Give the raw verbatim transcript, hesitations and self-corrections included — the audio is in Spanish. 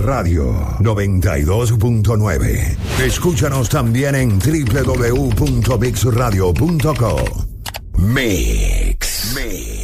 Radio noventa y dos punto nueve. Escúchanos también en doble u doble u doble u punto mix radio punto co. Mix. Mix.